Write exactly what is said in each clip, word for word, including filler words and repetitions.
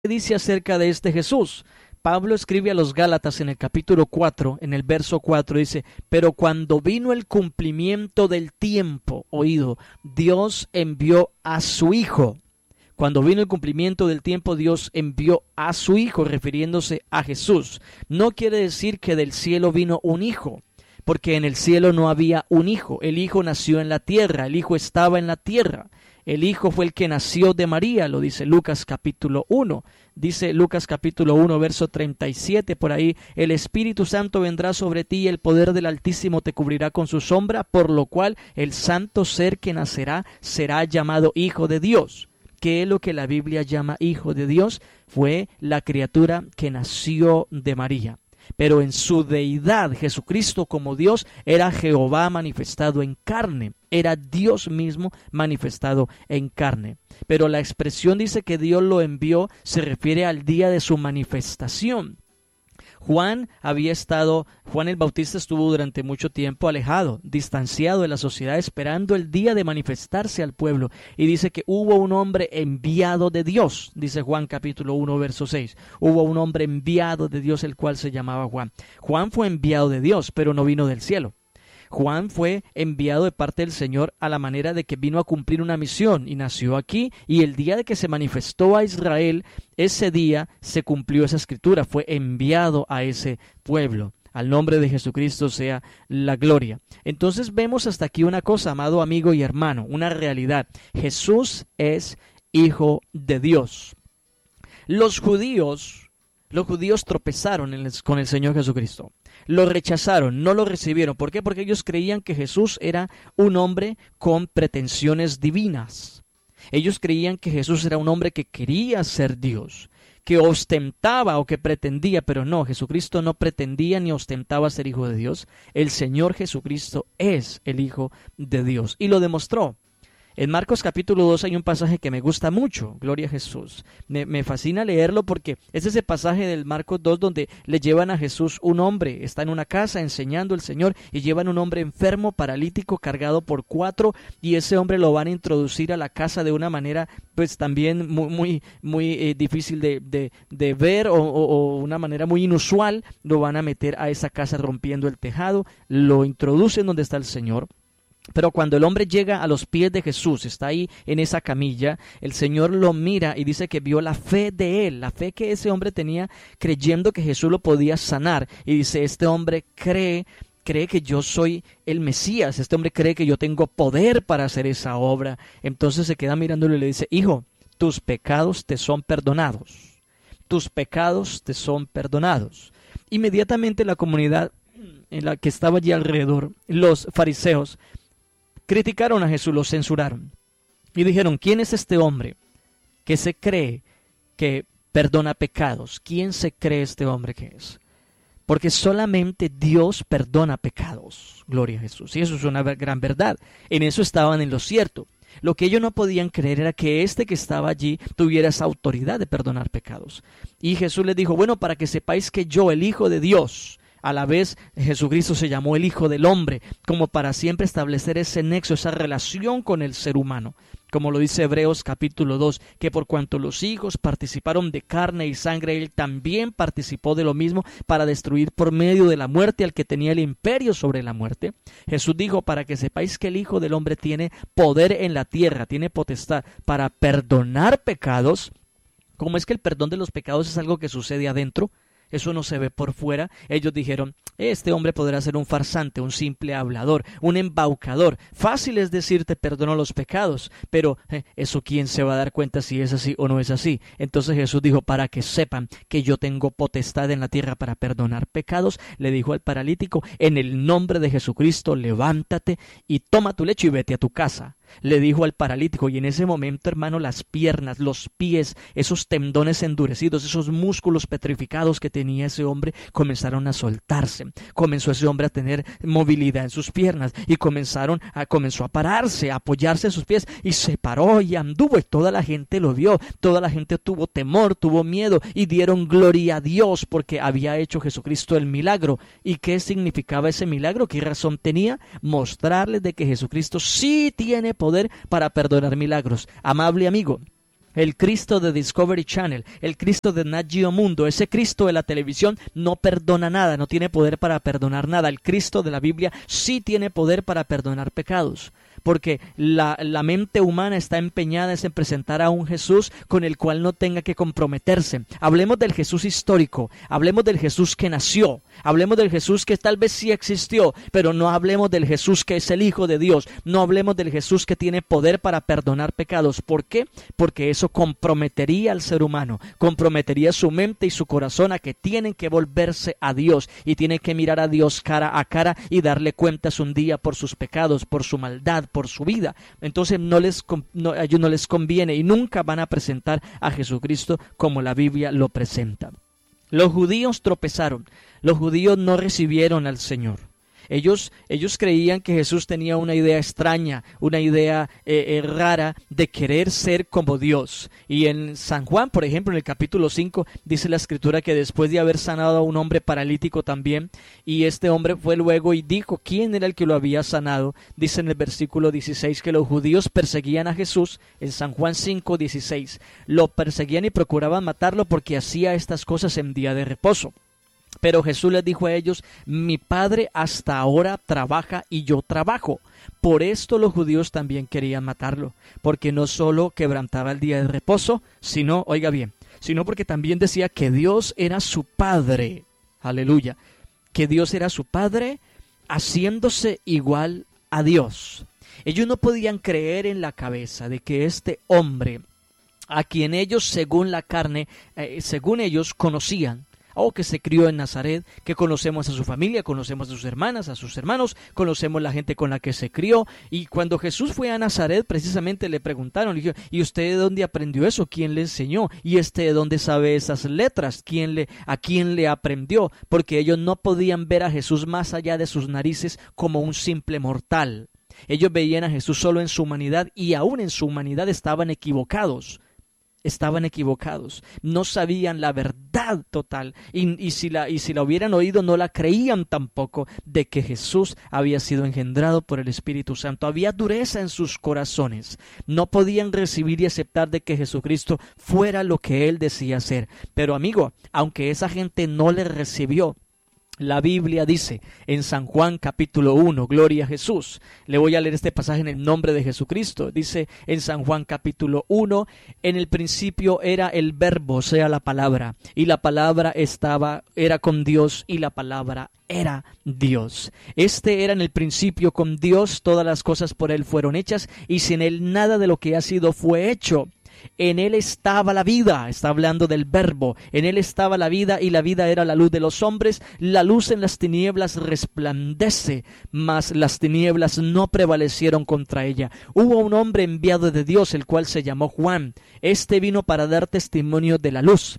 dice acerca de este Jesús? Pablo escribe a los Gálatas en el capítulo cuatro, en el verso cuatro, dice: pero cuando vino el cumplimiento del tiempo, oído, Dios envió a su Hijo. Cuando vino el cumplimiento del tiempo, Dios envió a su Hijo, refiriéndose a Jesús. No quiere decir que del cielo vino un hijo, porque en el cielo no había un hijo. El Hijo nació en la tierra, el Hijo estaba en la tierra. El Hijo fue el que nació de María, lo dice Lucas capítulo uno. Dice Lucas capítulo uno, verso treinta y siete, por ahí: el Espíritu Santo vendrá sobre ti y el poder del Altísimo te cubrirá con su sombra, por lo cual el santo ser que nacerá será llamado Hijo de Dios. ¿Qué es lo que la Biblia llama Hijo de Dios? Fue la criatura que nació de María. Pero en su deidad, Jesucristo como Dios era Jehová manifestado en carne, era Dios mismo manifestado en carne. Pero la expresión dice que Dios lo envió, se refiere al día de su manifestación. Juan había estado, Juan el Bautista estuvo durante mucho tiempo alejado, distanciado de la sociedad, esperando el día de manifestarse al pueblo. Y dice que hubo un hombre enviado de Dios, dice Juan capítulo uno, verso seis. Hubo un hombre enviado de Dios, el cual se llamaba Juan. Juan fue enviado de Dios, pero no vino del cielo. Juan fue enviado de parte del Señor a la manera de que vino a cumplir una misión y nació aquí, y el día de que se manifestó a Israel, ese día se cumplió esa escritura, fue enviado a ese pueblo. Al nombre de Jesucristo sea la gloria. Entonces vemos hasta aquí una cosa, amado amigo y hermano, una realidad. Jesús es Hijo de Dios. Los judíos, los judíos tropezaron en el, con el Señor Jesucristo. Lo rechazaron, no lo recibieron. ¿Por qué? Porque ellos creían que Jesús era un hombre con pretensiones divinas. Ellos creían que Jesús era un hombre que quería ser Dios, que ostentaba o que pretendía, pero no, Jesucristo no pretendía ni ostentaba ser Hijo de Dios. El Señor Jesucristo es el Hijo de Dios y lo demostró. En Marcos capítulo dos hay un pasaje que me gusta mucho, gloria a Jesús. Me, me fascina leerlo porque es ese pasaje del Marcos dos donde le llevan a Jesús un hombre, está en una casa enseñando el Señor y llevan un hombre enfermo, paralítico, cargado por cuatro, y ese hombre lo van a introducir a la casa de una manera pues también muy, muy, muy eh, difícil de, de, de ver o, o, o una manera muy inusual. Lo van a meter a esa casa rompiendo el tejado, lo introducen donde está el Señor. Pero cuando el hombre llega a los pies de Jesús, está ahí en esa camilla, el Señor lo mira y dice que vio la fe de él, la fe que ese hombre tenía creyendo que Jesús lo podía sanar. Y dice, este hombre cree, cree que yo soy el Mesías, este hombre cree que yo tengo poder para hacer esa obra. Entonces se queda mirándolo y le dice, hijo, tus pecados te son perdonados, tus pecados te son perdonados. Inmediatamente la comunidad en la que estaba allí alrededor, los fariseos, criticaron a Jesús, lo censuraron y dijeron, ¿quién es este hombre que se cree que perdona pecados? ¿Quién se cree este hombre que es? Porque solamente Dios perdona pecados, gloria a Jesús. Y eso es una gran verdad, en eso estaban en lo cierto. Lo que ellos no podían creer era que este que estaba allí tuviera esa autoridad de perdonar pecados. Y Jesús les dijo, bueno, para que sepáis que yo, el Hijo de Dios, a la vez Jesucristo se llamó el Hijo del Hombre, como para siempre establecer ese nexo, esa relación con el ser humano. Como lo dice Hebreos capítulo dos, que por cuanto los hijos participaron de carne y sangre, él también participó de lo mismo para destruir por medio de la muerte al que tenía el imperio sobre la muerte. Jesús dijo, para que sepáis que el Hijo del Hombre tiene poder en la tierra, tiene potestad para perdonar pecados. ¿Cómo es que el perdón de los pecados es algo que sucede adentro? Eso no se ve por fuera. Ellos dijeron, este hombre podrá ser un farsante, un simple hablador, un embaucador. Fácil es decir, te perdono los pecados, pero eh, eso quién se va a dar cuenta si es así o no es así. Entonces Jesús dijo, para que sepan que yo tengo potestad en la tierra para perdonar pecados, le dijo al paralítico, en el nombre de Jesucristo, levántate y toma tu lecho y vete a tu casa. Le dijo al paralítico, y en ese momento, hermano, las piernas, los pies, esos tendones endurecidos, esos músculos petrificados que tenía ese hombre, comenzaron a soltarse. Comenzó ese hombre a tener movilidad en sus piernas y comenzaron a, comenzó a pararse, a apoyarse en sus pies y se paró y anduvo y toda la gente lo vio. Toda la gente tuvo temor, tuvo miedo y dieron gloria a Dios porque había hecho Jesucristo el milagro. ¿Y qué significaba ese milagro? ¿Qué razón tenía? Mostrarles de que Jesucristo sí tiene poder para perdonar milagros. Amable amigo, El Cristo de Discovery Channel, el Cristo de Nat Geo Mundo, ese Cristo de la televisión no perdona nada, no tiene poder para perdonar nada. El Cristo de la Biblia sí tiene poder para perdonar pecados, porque la, la mente humana está empeñada en presentar a un Jesús con el cual no tenga que comprometerse. Hablemos del Jesús histórico, hablemos del Jesús que nació, hablemos del Jesús que tal vez sí existió, pero no hablemos del Jesús que es el Hijo de Dios, no hablemos del Jesús que tiene poder para perdonar pecados. ¿Por qué? Porque eso comprometería al ser humano, comprometería su mente y su corazón a que tienen que volverse a Dios y tienen que mirar a Dios cara a cara y darle cuentas un día por sus pecados, por su maldad, por su vida. Entonces no les, no, a ellos no les conviene y nunca van a presentar a Jesucristo como la Biblia lo presenta. Los judíos tropezaron, los judíos no recibieron al Señor. Ellos, ellos creían que Jesús tenía una idea extraña, una idea eh, eh, rara de querer ser como Dios. Y en San Juan, por ejemplo, en el capítulo cinco, dice la Escritura que después de haber sanado a un hombre paralítico también, y este hombre fue luego y dijo quién era el que lo había sanado, dice en el versículo dieciséis que los judíos perseguían a Jesús, en San Juan cinco, dieciséis, lo perseguían y procuraban matarlo porque hacía estas cosas en día de reposo. Pero Jesús les dijo a ellos, mi Padre hasta ahora trabaja y yo trabajo. Por esto los judíos también querían matarlo, porque no solo quebrantaba el día de reposo, sino, oiga bien, sino porque también decía que Dios era su Padre. Aleluya. Que Dios era su Padre, haciéndose igual a Dios. Ellos no podían creer en la cabeza de que este hombre, a quien ellos según la carne, eh, según ellos conocían, o que se crió en Nazaret, que conocemos a su familia, conocemos a sus hermanas, a sus hermanos, conocemos la gente con la que se crió. Y cuando Jesús fue a Nazaret, precisamente le preguntaron, le dijeron, ¿y usted de dónde aprendió eso? ¿Quién le enseñó? ¿Y este de dónde sabe esas letras? ¿Quién le, a quién le aprendió? Porque ellos no podían ver a Jesús más allá de sus narices como un simple mortal. Ellos veían a Jesús solo en su humanidad y aún en su humanidad estaban equivocados. Estaban equivocados, no sabían la verdad total y, y, si la, y si la hubieran oído no la creían tampoco de que Jesús había sido engendrado por el Espíritu Santo. Había dureza en sus corazones, no podían recibir y aceptar de que Jesucristo fuera lo que Él decía ser. Pero amigo, aunque esa gente no le recibió, la Biblia dice en San Juan capítulo uno, gloria a Jesús. Le voy a leer este pasaje en el nombre de Jesucristo. Dice en San Juan capítulo uno, en el principio era el verbo, o sea la palabra, y la palabra estaba, era con Dios y la palabra era Dios. Este era en el principio con Dios, todas las cosas por Él fueron hechas y sin Él nada de lo que ha sido fue hecho. En Él estaba la vida, está hablando del verbo, en Él estaba la vida y la vida era la luz de los hombres, la luz en las tinieblas resplandece, mas las tinieblas no prevalecieron contra ella. Hubo un hombre enviado de Dios, el cual se llamó Juan, este vino para dar testimonio de la luz.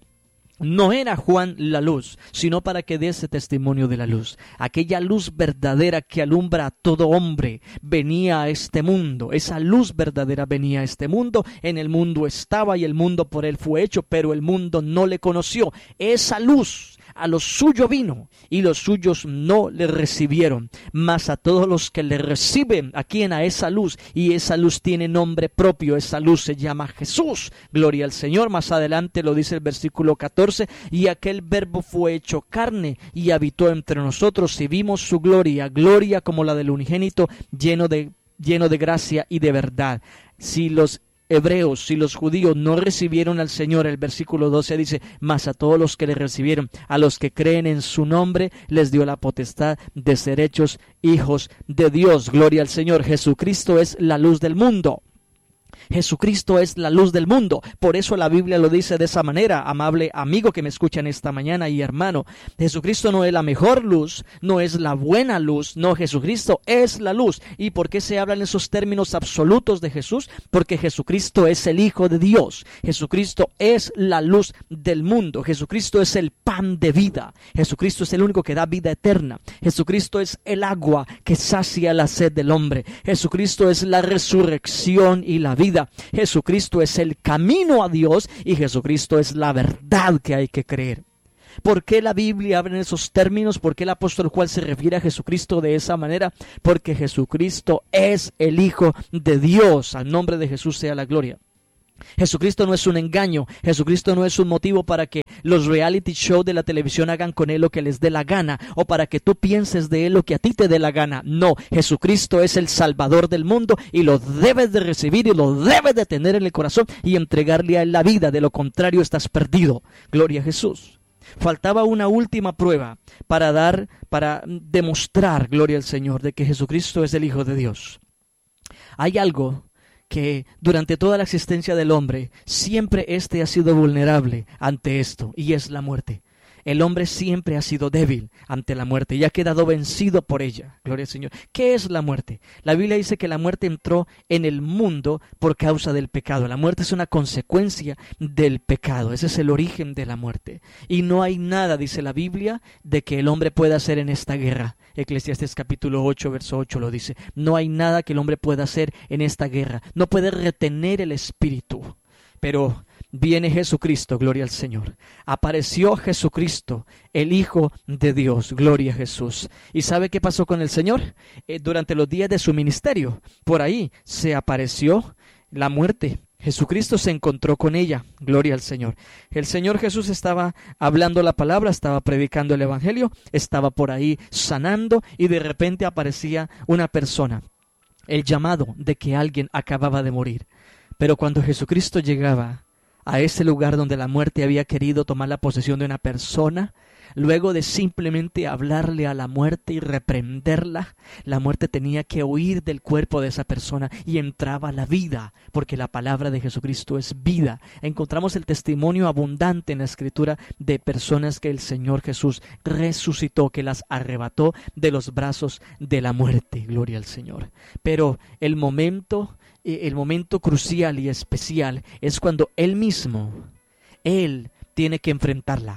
No era Juan la luz, sino para que diese testimonio de la luz. Aquella luz verdadera que alumbra a todo hombre venía a este mundo. Esa luz verdadera venía a este mundo. En el mundo estaba y el mundo por él fue hecho, pero el mundo no le conoció. Esa luz a los suyos vino y los suyos no le recibieron. Mas a todos los que le reciben, ¿a quién? A esa luz. Y esa luz tiene nombre propio. Esa luz se llama Jesús. Gloria al Señor. Más adelante lo dice el versículo catorce. Y aquel verbo fue hecho carne y habitó entre nosotros y vimos su gloria, gloria como la del unigénito, lleno de, lleno de gracia y de verdad. Si los hebreos, si los judíos no recibieron al Señor, el versículo doce dice, mas a todos los que le recibieron, a los que creen en su nombre, les dio la potestad de ser hechos hijos de Dios. Gloria al Señor. Jesucristo es la luz del mundo. Jesucristo es la luz del mundo. Por eso la Biblia lo dice de esa manera, amable amigo que me escuchan esta mañana y hermano. Jesucristo no es la mejor luz, no es la buena luz, no, Jesucristo es la luz. ¿Y por qué se hablan esos términos absolutos de Jesús? Porque Jesucristo es el Hijo de Dios. Jesucristo es la luz del mundo. Jesucristo es el pan de vida. Jesucristo es el único que da vida eterna. Jesucristo es el agua que sacia la sed del hombre. Jesucristo es la resurrección y la vida. Jesucristo es el camino a Dios y Jesucristo es la verdad que hay que creer. ¿Por qué la Biblia habla en esos términos? ¿Por qué el apóstol Juan se refiere a Jesucristo de esa manera? Porque Jesucristo es el Hijo de Dios. Al nombre de Jesús sea la gloria. Jesucristo no es un engaño, Jesucristo no es un motivo para que los reality shows de la televisión hagan con Él lo que les dé la gana, o para que tú pienses de Él lo que a ti te dé la gana. No, Jesucristo es el Salvador del mundo y lo debes de recibir y lo debes de tener en el corazón y entregarle a Él la vida, de lo contrario estás perdido. Gloria a Jesús. Faltaba una última prueba para dar, para demostrar, gloria al Señor, de que Jesucristo es el Hijo de Dios. Hay algo que durante toda la existencia del hombre, siempre éste ha sido vulnerable ante esto, y es la muerte. El hombre siempre ha sido débil ante la muerte y ha quedado vencido por ella. Gloria al Señor. ¿Qué es la muerte? La Biblia dice que la muerte entró en el mundo por causa del pecado. La muerte es una consecuencia del pecado. Ese es el origen de la muerte. Y no hay nada, dice la Biblia, de que el hombre pueda hacer en esta guerra. Eclesiastés capítulo ocho, verso ocho lo dice. No hay nada que el hombre pueda hacer en esta guerra. No puede retener el espíritu. Pero viene Jesucristo, gloria al Señor. Apareció Jesucristo, el Hijo de Dios, gloria a Jesús. ¿Y sabe qué pasó con el Señor? Eh, durante los días de su ministerio, por ahí se apareció la muerte. Jesucristo se encontró con ella, gloria al Señor. El Señor Jesús estaba hablando la palabra, estaba predicando el Evangelio, estaba por ahí sanando y de repente aparecía una persona. El llamado de que alguien acababa de morir. Pero cuando Jesucristo llegaba a ese lugar donde la muerte había querido tomar la posesión de una persona, luego de simplemente hablarle a la muerte y reprenderla, la muerte tenía que huir del cuerpo de esa persona y entraba la vida, porque la palabra de Jesucristo es vida. Encontramos el testimonio abundante en la Escritura de personas que el Señor Jesús resucitó, que las arrebató de los brazos de la muerte. Gloria al Señor. Pero el momento, el momento crucial y especial es cuando Él mismo, Él tiene que enfrentarla.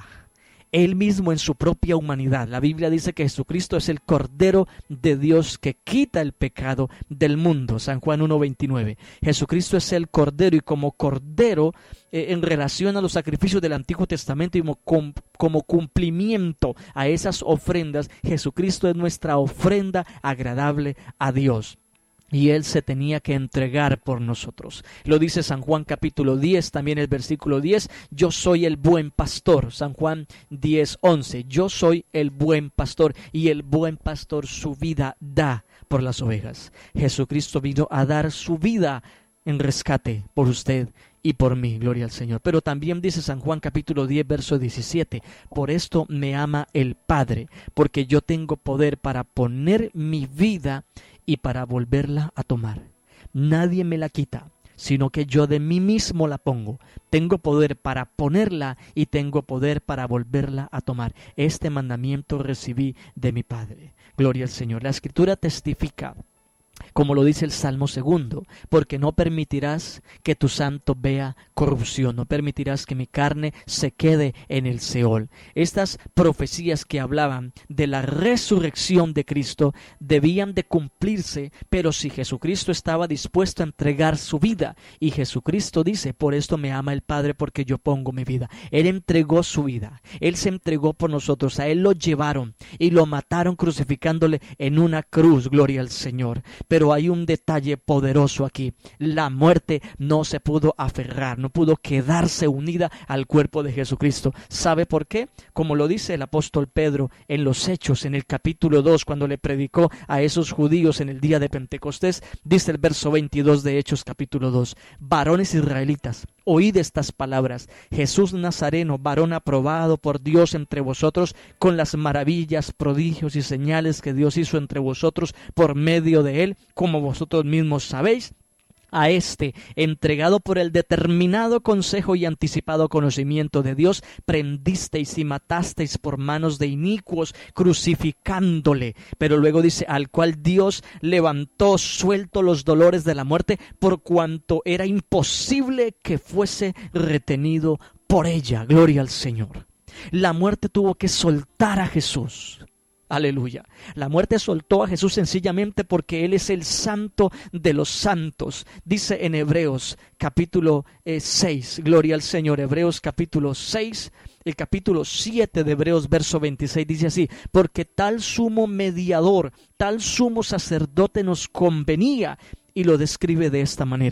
Él mismo en su propia humanidad. La Biblia dice que Jesucristo es el Cordero de Dios que quita el pecado del mundo. San Juan uno veintinueve. Jesucristo es el Cordero y como Cordero, eh, en relación a los sacrificios del Antiguo Testamento y como, com, como cumplimiento a esas ofrendas, Jesucristo es nuestra ofrenda agradable a Dios. Y Él se tenía que entregar por nosotros. Lo dice San Juan capítulo diez, también el versículo diez. Yo soy el buen pastor. San Juan diez, once. Yo soy el buen pastor y el buen pastor su vida da por las ovejas. Jesucristo vino a dar su vida en rescate por usted y por mí, gloria al Señor. Pero también dice San Juan capítulo diez, verso diecisiete. Por esto me ama el Padre, porque yo tengo poder para poner mi vida y para volverla a tomar. Nadie me la quita, sino que yo de mí mismo la pongo. Tengo poder para ponerla y tengo poder para volverla a tomar. Este mandamiento recibí de mi Padre. Gloria al Señor. La Escritura testifica, como lo dice el Salmo segundo, porque no permitirás que tu santo vea corrupción, no permitirás que mi carne se quede en el Seol. Estas profecías que hablaban de la resurrección de Cristo debían de cumplirse, pero si Jesucristo estaba dispuesto a entregar su vida, y Jesucristo dice, por esto me ama el Padre, porque yo pongo mi vida. Él entregó su vida, Él se entregó por nosotros, a Él lo llevaron y lo mataron crucificándole en una cruz, gloria al Señor. Pero hay un detalle poderoso aquí. La muerte no se pudo aferrar, no pudo quedarse unida al cuerpo de Jesucristo. ¿Sabe por qué? Como lo dice el apóstol Pedro en los Hechos, en el capítulo dos, cuando le predicó a esos judíos en el día de Pentecostés, dice el verso veintidós de Hechos capítulo dos, varones israelitas, oíd estas palabras, Jesús Nazareno, varón aprobado por Dios entre vosotros, con las maravillas, prodigios y señales que Dios hizo entre vosotros por medio de él, como vosotros mismos sabéis. A este, entregado por el determinado consejo y anticipado conocimiento de Dios, prendisteis y matasteis por manos de inicuos, crucificándole. Pero luego dice, al cual Dios levantó suelto los dolores de la muerte, por cuanto era imposible que fuese retenido por ella. Gloria al Señor. La muerte tuvo que soltar a Jesús. Aleluya. La muerte soltó a Jesús sencillamente porque Él es el santo de los santos. Dice en Hebreos capítulo eh, seis, gloria al Señor, Hebreos capítulo seis, el capítulo siete de Hebreos verso veintiséis dice así, porque tal sumo mediador, tal sumo sacerdote nos convenía, y lo describe de esta manera,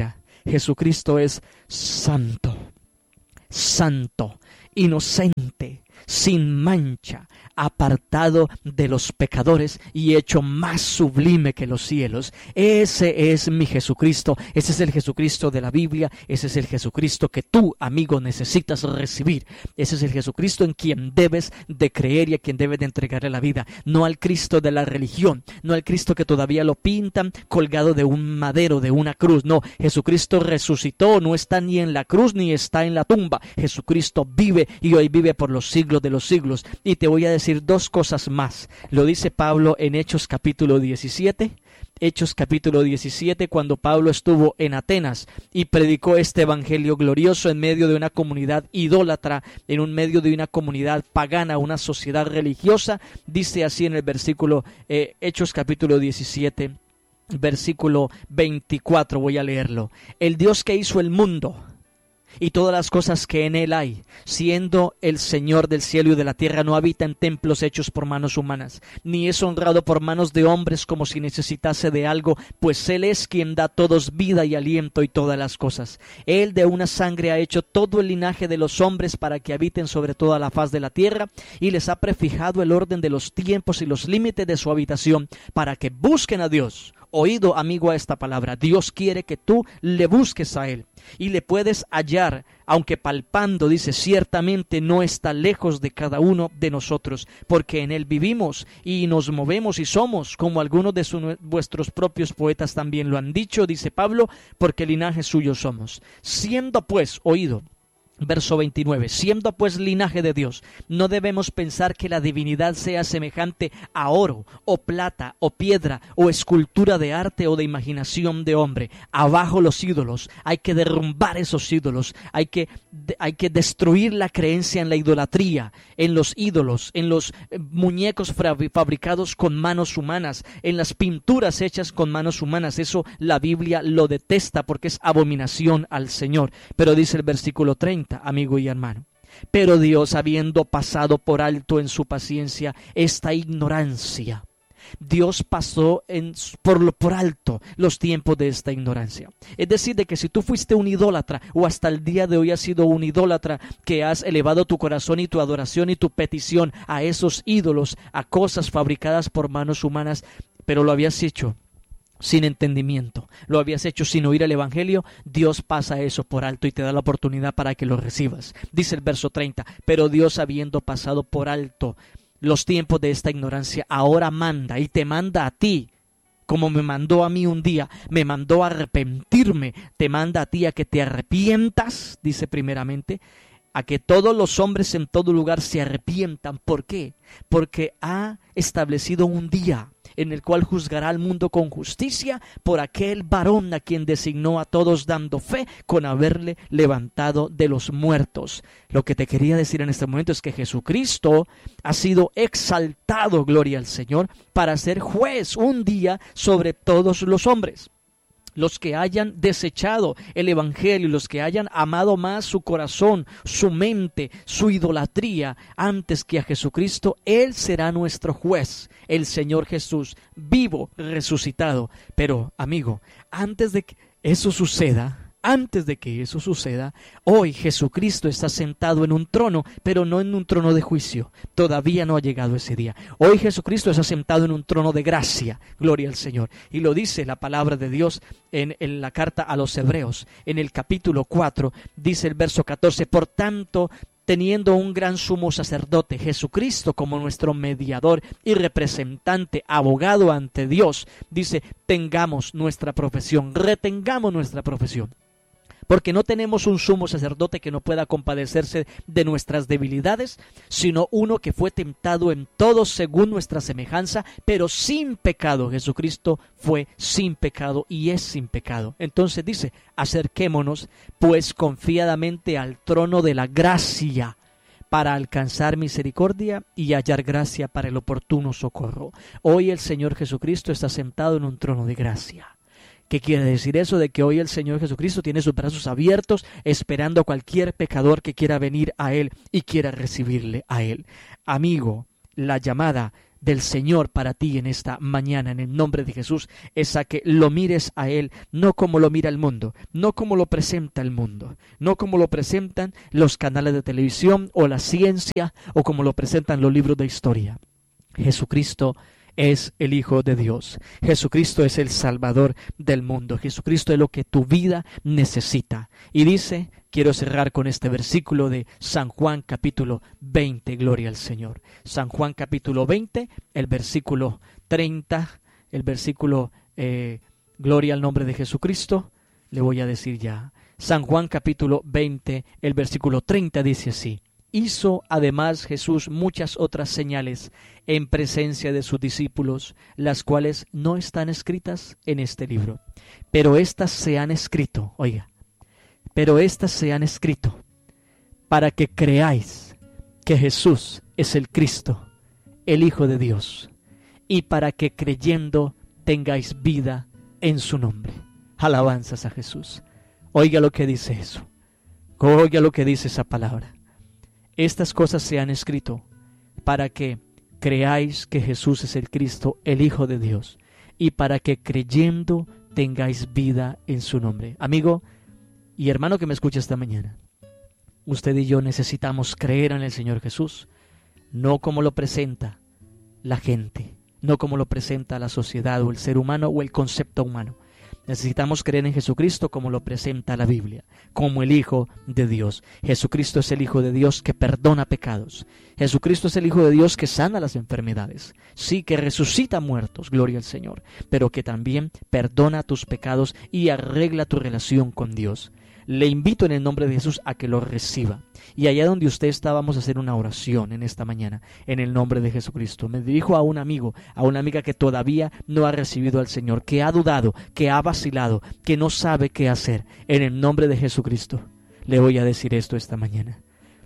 Jesucristo es santo, santo, inocente, sin mancha, apartado de los pecadores y hecho más sublime que los cielos. Ese es mi Jesucristo, ese es el Jesucristo de la Biblia, ese es el Jesucristo que tú, amigo, necesitas recibir. Ese es el Jesucristo en quien debes de creer y a quien debes de entregarle la vida, no al Cristo de la religión, no al Cristo que todavía lo pintan colgado de un madero, de una cruz. No, Jesucristo resucitó, no está ni en la cruz ni está en la tumba. Jesucristo vive y hoy vive por los siglos de los siglos. Y te voy a decir dos cosas más. Lo dice Pablo en Hechos capítulo diecisiete. Hechos capítulo diecisiete, cuando Pablo estuvo en Atenas y predicó este evangelio glorioso en medio de una comunidad idólatra, en un medio de una comunidad pagana, una sociedad religiosa. Dice así en el versículo, eh, Hechos capítulo diecisiete, versículo veinticuatro, voy a leerlo. El Dios que hizo el mundo y todas las cosas que en él hay, siendo el Señor del cielo y de la tierra, no habita en templos hechos por manos humanas, ni es honrado por manos de hombres como si necesitase de algo, pues él es quien da a todos vida y aliento y todas las cosas. Él de una sangre ha hecho todo el linaje de los hombres para que habiten sobre toda la faz de la tierra, y les ha prefijado el orden de los tiempos y los límites de su habitación, para que busquen a Dios. Oído, amigo, a esta palabra. Dios quiere que tú le busques a Él y le puedes hallar, aunque palpando, dice, ciertamente no está lejos de cada uno de nosotros, porque en Él vivimos y nos movemos y somos, como algunos de su, vuestros propios poetas también lo han dicho, dice Pablo, porque linaje suyo somos. Siendo pues, oído, verso veintinueve, siendo pues linaje de Dios, no debemos pensar que la divinidad sea semejante a oro, o plata, o piedra, o escultura de arte o de imaginación de hombre. Abajo los ídolos, hay que derrumbar esos ídolos, hay que, hay que destruir la creencia en la idolatría, en los ídolos, en los muñecos fabricados con manos humanas, en las pinturas hechas con manos humanas. Eso la Biblia lo detesta porque es abominación al Señor. Pero dice el versículo treinta, amigo y hermano, pero Dios, habiendo pasado por alto en su paciencia esta ignorancia, Dios pasó en, por, por alto los tiempos de esta ignorancia. Es decir, de que si tú fuiste un idólatra o hasta el día de hoy has sido un idólatra, que has elevado tu corazón y tu adoración y tu petición a esos ídolos, a cosas fabricadas por manos humanas, pero lo habías hecho sin entendimiento, lo habías hecho sin oír el evangelio, Dios pasa eso por alto y te da la oportunidad para que lo recibas. Dice el verso treinta, pero Dios, habiendo pasado por alto los tiempos de esta ignorancia, ahora manda y te manda a ti, como me mandó a mí un día, me mandó a arrepentirme, te manda a ti a que te arrepientas, dice primeramente, a que todos los hombres en todo lugar se arrepientan. ¿Por qué? Porque ha establecido un día en el cual juzgará al mundo con justicia por aquel varón a quien designó a todos, dando fe con haberle levantado de los muertos. Lo que te quería decir en este momento es que Jesucristo ha sido exaltado, gloria al Señor, para ser juez un día sobre todos los hombres. Los que hayan desechado el evangelio, los que hayan amado más su corazón, su mente, su idolatría antes que a Jesucristo, Él será nuestro juez, el Señor Jesús, vivo, resucitado. Pero, amigo, antes de que eso suceda, Antes de que eso suceda, hoy Jesucristo está sentado en un trono, pero no en un trono de juicio. Todavía no ha llegado ese día. Hoy Jesucristo está sentado en un trono de gracia. Gloria al Señor. Y lo dice la palabra de Dios en, en la carta a los Hebreos. En el capítulo cuatro, dice el verso catorce, por tanto, teniendo un gran sumo sacerdote, Jesucristo, como nuestro mediador y representante, abogado ante Dios, dice, tengamos nuestra profesión, retengamos nuestra profesión. Porque no tenemos un sumo sacerdote que no pueda compadecerse de nuestras debilidades, sino uno que fue tentado en todo según nuestra semejanza, pero sin pecado. Jesucristo fue sin pecado y es sin pecado. Entonces dice, acerquémonos pues confiadamente al trono de la gracia, para alcanzar misericordia y hallar gracia para el oportuno socorro. Hoy el Señor Jesucristo está sentado en un trono de gracia. ¿Qué quiere decir eso? De que hoy el Señor Jesucristo tiene sus brazos abiertos esperando a cualquier pecador que quiera venir a Él y quiera recibirle a Él. Amigo, la llamada del Señor para ti en esta mañana, en el nombre de Jesús, es a que lo mires a Él, no como lo mira el mundo, no como lo presenta el mundo, no como lo presentan los canales de televisión o la ciencia, o como lo presentan los libros de historia. Jesucristo es el Hijo de Dios. Jesucristo es el Salvador del mundo. Jesucristo es lo que tu vida necesita. Y dice, quiero cerrar con este versículo de San Juan capítulo veinte, gloria al Señor. San Juan capítulo veinte, el versículo treinta, el versículo, eh, gloria al nombre de Jesucristo, le voy a decir ya. San Juan capítulo veinte, el versículo treinta dice así: hizo además Jesús muchas otras señales en presencia de sus discípulos, las cuales no están escritas en este libro. Pero éstas se han escrito, oiga, pero éstas se han escrito para que creáis que Jesús es el Cristo, el Hijo de Dios, y para que creyendo tengáis vida en su nombre. Alabanzas a Jesús. Oiga lo que dice eso. Oiga lo que dice esa palabra. Estas cosas se han escrito para que creáis que Jesús es el Cristo, el Hijo de Dios, y para que creyendo tengáis vida en su nombre. Amigo y hermano que me escucha esta mañana, usted y yo necesitamos creer en el Señor Jesús, no como lo presenta la gente, no como lo presenta la sociedad o el ser humano o el concepto humano. Necesitamos creer en Jesucristo como lo presenta la Biblia, como el Hijo de Dios. Jesucristo es el Hijo de Dios que perdona pecados. Jesucristo es el Hijo de Dios que sana las enfermedades. Sí, que resucita muertos, gloria al Señor, pero que también perdona tus pecados y arregla tu relación con Dios. Le invito en el nombre de Jesús a que lo reciba. Y allá donde usted está, vamos a hacer una oración en esta mañana, en el nombre de Jesucristo. Me dirijo a un amigo, a una amiga que todavía no ha recibido al Señor, que ha dudado, que ha vacilado, que no sabe qué hacer. En el nombre de Jesucristo le voy a decir esto esta mañana.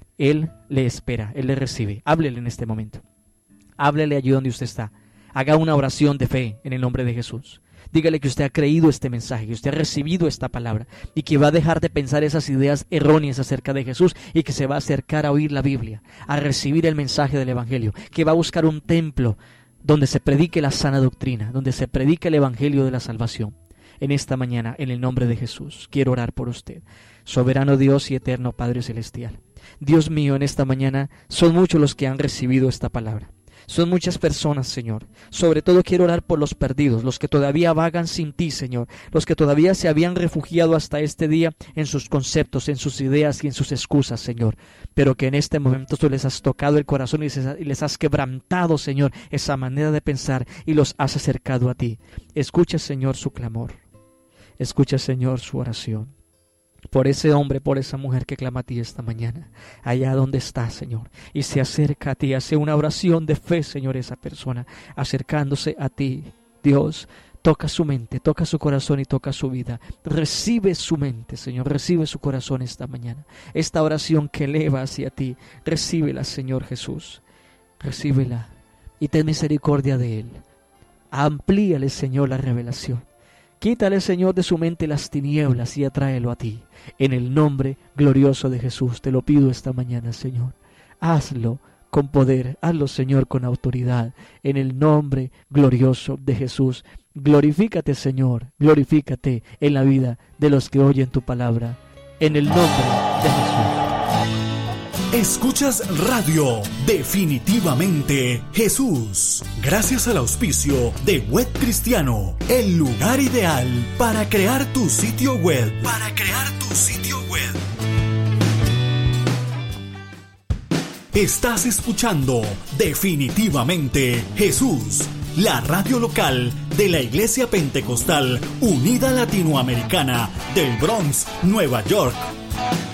Él le espera, Él le recibe. Háblele en este momento. Háblele allí donde usted está. Haga una oración de fe en el nombre de Jesús. Dígale que usted ha creído este mensaje, que usted ha recibido esta palabra y que va a dejar de pensar esas ideas erróneas acerca de Jesús y que se va a acercar a oír la Biblia, a recibir el mensaje del Evangelio, que va a buscar un templo donde se predique la sana doctrina, donde se predique el Evangelio de la salvación. En esta mañana, en el nombre de Jesús, quiero orar por usted. Soberano Dios y eterno Padre Celestial, Dios mío, en esta mañana son muchos los que han recibido esta palabra. Son muchas personas, Señor. Sobre todo quiero orar por los perdidos, los que todavía vagan sin ti, Señor. Los que todavía se habían refugiado hasta este día en sus conceptos, en sus ideas y en sus excusas, Señor. Pero que en este momento tú les has tocado el corazón y les has quebrantado, Señor, esa manera de pensar y los has acercado a ti. Escucha, Señor, su clamor. Escucha, Señor, su oración. Por ese hombre, por esa mujer que clama a ti esta mañana, allá donde está, Señor, y se acerca a ti, hace una oración de fe, Señor, esa persona, acercándose a ti. Dios, toca su mente, toca su corazón y toca su vida. Recibe su mente, Señor, recibe su corazón esta mañana. Esta oración que eleva hacia ti, recíbela, Señor Jesús, recíbela y ten misericordia de él. Amplíale, Señor, la revelación. Quítale, Señor, de su mente las tinieblas y atráelo a ti. En el nombre glorioso de Jesús te lo pido esta mañana, Señor. Hazlo con poder, hazlo, Señor, con autoridad. En el nombre glorioso de Jesús. Glorifícate, Señor, glorifícate en la vida de los que oyen tu palabra. En el nombre de Jesús. Escuchas Radio Definitivamente Jesús. Gracias al auspicio de Web Cristiano, el lugar ideal para crear tu sitio web. Para crear tu sitio web. Estás escuchando Definitivamente Jesús, la radio local de la Iglesia Pentecostal Unida Latinoamericana del Bronx, Nueva York.